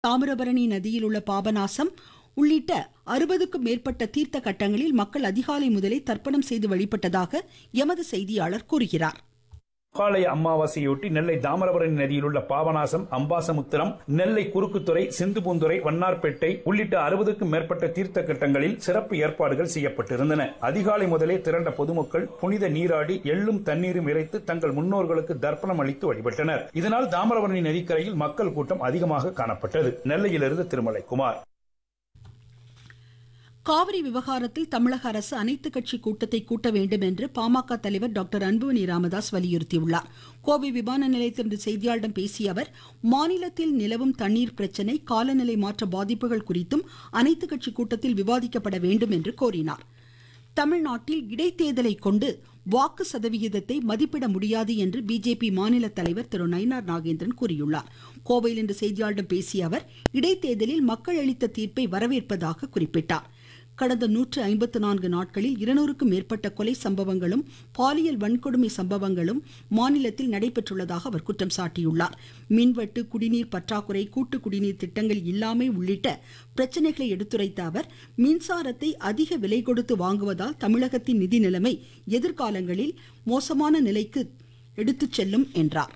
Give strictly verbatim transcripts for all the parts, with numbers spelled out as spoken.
தாமிரபரணி நதியில் உள்ள பாபநாசம் உள்ளிட்ட அறுபதுக்கும் மேற்பட்ட தீர்த்த கட்டங்களில் மக்கள் அதிகாலை முதலே தர்ப்பணம் செய்து வழிபட்டதாக எமது செய்தியாளர் கூறுகிறார். மகாலய அமாவாசையொட்டி நெல்லை தாமிரபரணி நதியில் உள்ள பாபநாசம், அம்பாசமுத்திரம், நெல்லை குறுக்குத்துறை, சிந்துபூந்துறை, வண்ணார்பேட்டை உள்ளிட்ட அறுபதுக்கும் மேற்பட்ட தீர்த்த கட்டங்களில் சிறப்பு ஏற்பாடுகள் செய்யப்பட்டிருந்தன. அதிகாலை முதலே திரண்ட பொதுமக்கள் புனித நீராடி எள்ளும் தண்ணீரும் இறைத்து தங்கள் முன்னோர்களுக்கு தர்ப்பணம் அளித்து வழிபட்டனர். இதனால் தாமிரபரணி நதிக்கரையில் மக்கள் கூட்டம் அதிகமாக காணப்பட்டது. நெல்லையிலிருந்து திருமலை குமார். காவிரி விவகாரத்தில் தமிழக அரசு அனைத்து கட்சி கூட்டத்தை கூட்ட வேண்டும் என்று பாமக தலைவர் டாக்டர் அன்புமணி ராமதாஸ் வலியுறுத்தியுள்ளார். கோவை விமான நிலையத்தில் இன்று செய்தியாளர்களிடம் பேசிய அவர், மாநிலத்தில் நிலவும் தண்ணீர் பிரச்சினை, காலநிலை மாற்ற பாதிப்புகள் குறித்தும் அனைத்து கட்சி கூட்டத்தில் விவாதிக்கப்பட வேண்டும் என்று கோரினார். தமிழ்நாட்டில் இடைத்தேர்தலை கொண்டு வாக்கு சதவிகிதத்தை மதிப்பிட முடியாது என்று பிஜேபி மாநில தலைவர் திரு நயினார் நாகேந்திரன் கூறியுள்ளார். கோவையில் இன்று செய்தியாளர்களிடம் பேசிய அவர், இடைத்தேர்தலில் மக்கள் அளித்த தீர்ப்பை வரவேற்பதாக குறிப்பிட்டார். கடந்த நூற்று ஐம்பத்து நான்கு நாட்களில் இருநூறுக்கும் மேற்பட்ட கொலை சம்பவங்களும் பாலியல் வன்கொடுமை சம்பவங்களும் மாநிலத்தில் நடைபெற்றுள்ளதாக அவர் குற்றம் சாட்டியுள்ளார். மின்வெட்டு, குடிநீர் பற்றாக்குறை, கூட்டு குடிநீர் திட்டங்கள் இல்லாமை உள்ளிட்ட பிரச்சனைகளை எடுத்துரைத்த அவர், மின்சாரத்தை அதிக விலை கொடுத்து வாங்குவதால் தமிழகத்தின் நிதி நிலைமை எதிர்காலங்களில் மோசமான நிலைக்கு எடுத்துச் செல்லும் என்றார்.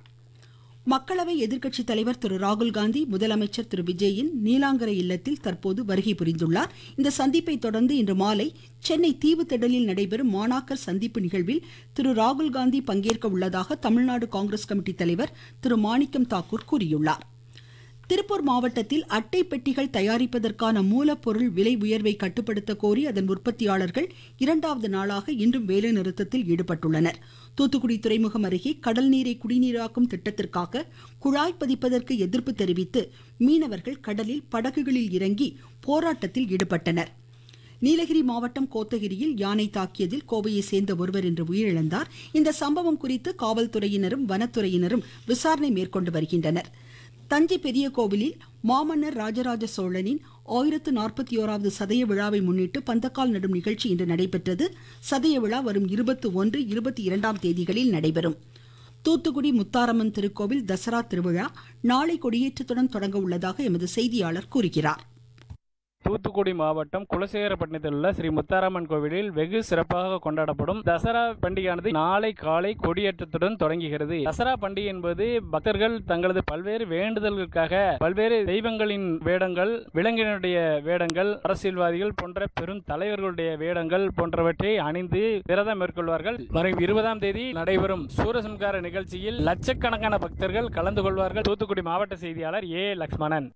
மக்களவை எதிர்க்கட்சி தலைவர் திரு ராகுல்காந்தி முதலமைச்சர் திரு விஜயின் நீலாங்கரை இல்லத்தில் தற்போது வருகை புரிந்துள்ளார். இந்த சந்திப்பை தொடர்ந்து இன்று மாலை சென்னை தீவுத்திடலில் நடைபெறும் மாணாக்கர் சந்திப்பு நிகழ்வில் திரு ராகுல்காந்தி பங்கேற்க உள்ளதாக தமிழ்நாடு காங்கிரஸ் கமிட்டி தலைவர் திரு மாணிக்கம் தாக்கூர் கூறியுள்ளார். திருப்பூர் மாவட்டத்தில் அட்டை பெட்டிகள் தயாரிப்பதற்கான மூலப்பொருள் விலை உயர்வை கட்டுப்படுத்த கோரி அதன் உற்பத்தியாளர்கள் இரண்டாவது நாளாக இன்றும் வேலைநிறுத்தத்தில் ஈடுபட்டுள்ளனர். தூத்துக்குடி துறைமுகம் அருகே கடல் நீரை குடிநீராக்கும் திட்டத்திற்காக குழாய் பதிப்பதற்கு எதிர்ப்பு தெரிவித்து மீனவர்கள் கடலில் படகுகளில் இறங்கி போராட்டத்தில் ஈடுபட்டனர். நீலகிரி மாவட்டம் கோத்தகிரியில் யானை தாக்கியதில் கோவையை சேர்ந்த ஒருவர் இன்று உயிரிழந்தார். இந்த சம்பவம் குறித்து காவல்துறையினரும் வனத்துறையினரும் விசாரணை மேற்கொண்டு வருகின்றனர். தஞ்சை பெரிய கோவிலில் மாமன்னர் ராஜராஜ சோழனின் ஆயிரத்து நாற்பத்தி ஓராவது சதய விழாவை முன்னிட்டு பந்தக்கால் நடும் நிகழ்ச்சி இன்று நடைபெற்றது. சதய விழா வரும் இருபத்தி ஒன்று இருபத்தி இரண்டாம் தேதிகளில் நடைபெறும். தூத்துக்குடி முத்தாரம்மன் திருக்கோவில் தசரா திருவிழா நாளை கொடியேற்றத்துடன் தொடங்க உள்ளதாக எமது செய்தியாளர் கூறுகிறார். தூத்துக்குடி மாவட்டம் குலசேகரப்பட்டினத்தில் உள்ள ஸ்ரீ முத்தாரம்மன் கோவிலில் வெகு சிறப்பாக கொண்டாடப்படும் தசரா பண்டிகையானது நாளை காலை கொடியேற்றத்துடன் தொடங்குகிறது. தசரா பண்டிகை என்பது பக்தர்கள் தங்களது பல்வேறு வேண்டுதல்களுக்காக பல்வேறு தெய்வங்களின் வேடங்கள், விலங்கினுடைய வேடங்கள், அரசியல்வாதிகள் போன்ற பெரும் தலைவர்களுடைய வேடங்கள் போன்றவற்றை அணிந்து விரதம் மேற்கொள்வார்கள். வரும் இருபதாம் தேதி நடைபெறும் சூரசம்கார நிகழ்ச்சியில் லட்சக்கணக்கான பக்தர்கள் கலந்து கொள்வார்கள். தூத்துக்குடி மாவட்ட செய்தியாளர் ஏ லக்ஷ்மணன்.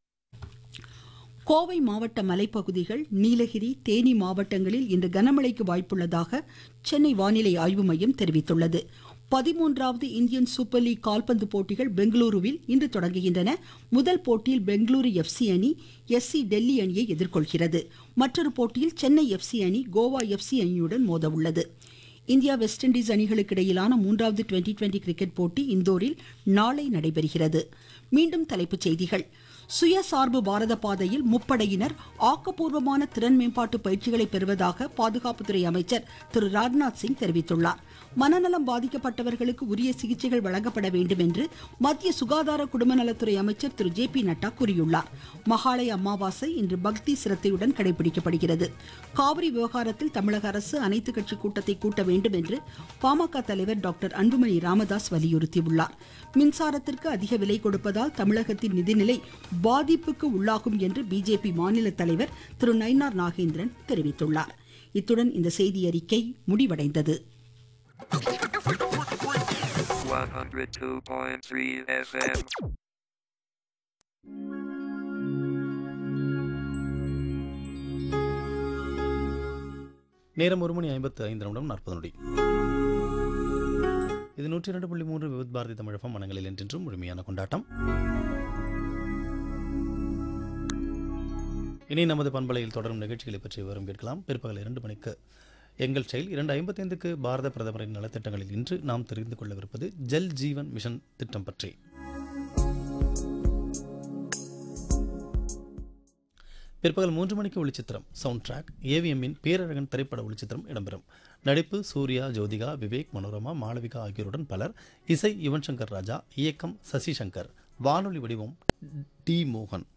கோவை மாவட்ட மலைப்பகுதிகள், நீலகிரி, தேனி மாவட்டங்களில் இன்று கனமழைக்கு வாய்ப்புள்ளதாக சென்னை வானிலை ஆய்வு மையம் தெரிவித்துள்ளது. பதிமூன்றாவது இந்தியன் சூப்பர் லீக் கால்பந்து போட்டிகள் பெங்களூருவில் இன்று தொடங்குகின்றன. முதல் போட்டியில் பெங்களூரு எஃப்சி அணி எஸ்சி டெல்லி அணியை எதிர்கொள்கிறது. மற்றொரு போட்டியில் சென்னை எஃப்சி அணி கோவா எஃப்சி அணியுடன் மோத உள்ளது. இந்தியா வெஸ்ட் இண்டீஸ் அணிகளுக்கு இடையிலான மூன்றாவது டுவெண்டி டுவெண்டி கிரிக்கெட் போட்டி இந்தோரில் நாளை நடைபெறுகிறது. மீண்டும் தலைப்புச் செய்திகள். சுயசார்பு பாரத பாதையில் முப்படையினர் ஆக்கப்பூர்வமான திறன் மேம்பாட்டு பயிற்சிகளை பெறுவதாக பாதுகாப்புத்துறை அமைச்சர் திரு ராஜ்நாத் சிங் தெரிவித்துள்ளார். மனநலம் பாதிக்கப்பட்டவர்களுக்கு உரிய சிகிச்சைகள் வழங்கப்பட வேண்டும் என்று மத்திய சுகாதார குடும்பநலத்துறை அமைச்சர் திரு ஜே பி நட்டா கூறியுள்ளார். மகாலய அமாவாசை இன்று பக்தி சிரத்தையுடன் கடைபிடிக்கப்படுகிறது. காவிரி விவகாரத்தில் தமிழக அரசு அனைத்து கட்சி கூட்டத்தை கூட்ட வேண்டும் என்று பாமக தலைவர் டாக்டர் அன்புமணி ராமதாஸ் வலியுறுத்தியுள்ளார். மின்சாரத்திற்கு அதிக விலை கொடுப்பதால் தமிழகத்தின் நிதிநிலை பாதிப்புக்கு உள்ளாகும் என்று பிஜேபி மாநில தலைவர் திரு நயினார் நாகேந்திரன் தெரிவித்துள்ளார். இத்துடன் இந்த செய்தி அறிக்கை முடிவடைந்தது. one oh two point three F M. நேரம் ஒரு மணி ஐம்பத்து ஐந்து நிமிடம் நாற்பது நொடி. இது நூற்றி இரண்டு புள்ளி மூன்று விவித் பாரதி தமிழகம் மனங்களில் என்றென்றும் முழுமையான கொண்டாட்டம். இனி நமது பண்பலையில் தொடரும் நிகழ்ச்சிகளை பற்றி விவரம் கேட்கலாம். பிற்பகல் இரண்டு மணிக்கு எங்கள் செயல், இரண்டு ஐம்பத்தி ஐந்துக்கு பாரத பிரதமரின் நலத்திட்டங்களில் இன்று நாம் தெரிந்து கொள்ளவிருப்பது ஜல் ஜீவன் மிஷன் திட்டம் பற்றி. பிற்பகல் மூன்று மணிக்கு ஒளிச்சித்திரம் சவுண்ட் ட்ராக், ஏவிஎம்மின் பேரழகன் திரைப்பட ஒளிச்சித்திரம் இடம்பெறும். நடிப்பு சூர்யா, ஜோதிகா, விவேக், மனோரமா, மாளவிகா ஆகியோருடன் பலர். இசை யுவன் சங்கர் ராஜா, இயக்கம் சசி சங்கர், வானொலி வடிவம் டி மோகன்.